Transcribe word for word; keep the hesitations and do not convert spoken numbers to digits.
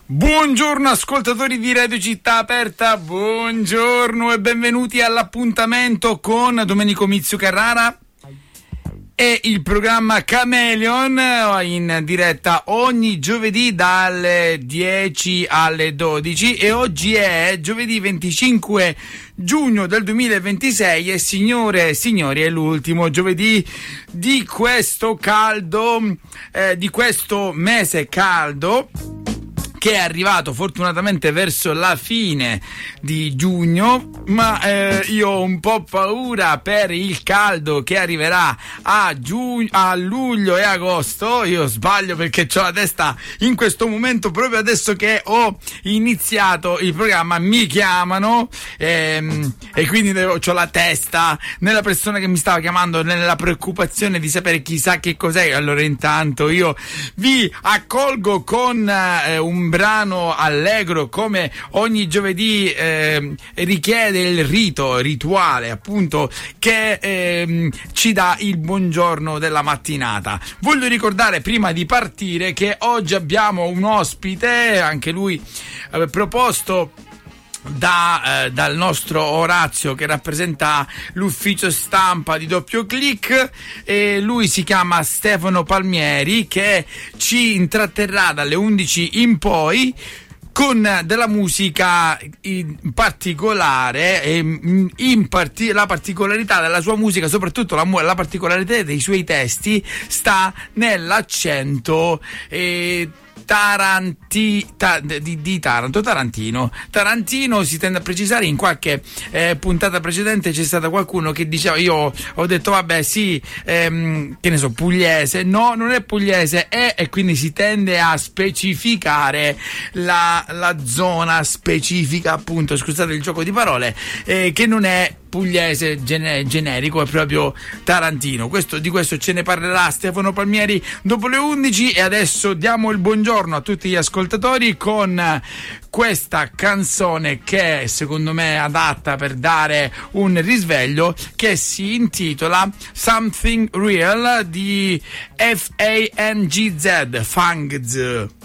Buongiorno ascoltatori di Radio Città Aperta, buongiorno e benvenuti all'appuntamento con Domenico Mizio Carrara e il programma Chameleon in diretta ogni giovedì dalle dieci alle dodici, e oggi è giovedì venticinque giugno del duemilaventisei e signore e signori è l'ultimo giovedì di questo caldo, eh, di questo mese caldo che è arrivato fortunatamente verso la fine di giugno, ma eh, io ho un po' paura per il caldo che arriverà a, giugno, a luglio e agosto. Io sbaglio perché ho la testa in questo momento, proprio adesso che ho iniziato il programma mi chiamano ehm, e quindi devo, ho la testa nella persona che mi stava chiamando, nella preoccupazione di sapere chissà che cos'è. Allora intanto io vi accolgo con eh, un brano allegro, come ogni giovedì eh, richiede il rito, rituale appunto, che eh, ci dà il buongiorno della mattinata. Voglio ricordare prima di partire che oggi abbiamo un ospite, anche lui eh, proposto Da, eh, dal nostro Orazio, che rappresenta l'ufficio stampa di Doppio Click, e lui si chiama Stefano Palmieri, che ci intratterrà dalle undici in poi con della musica in particolare, e in parti- la particolarità della sua musica, soprattutto la, la particolarità dei suoi testi, sta nell'accento eh, Taranti, ta, di, di Taranto, Tarantino. Tarantino si tende a precisare. In qualche eh, puntata precedente c'è stata qualcuno che diceva, io ho detto vabbè sì, ehm, che ne so, pugliese. No, non è pugliese, è, e quindi si tende a specificare la, la zona specifica, appunto, scusate il gioco di parole, eh, che non è pugliese gene- generico, è proprio tarantino. Questo, di questo ce ne parlerà Stefano Palmieri dopo le undici, e adesso diamo il buongiorno a tutti gli ascoltatori con questa canzone che secondo me è adatta per dare un risveglio, che si intitola Something Real di F A N G Z, Fangz.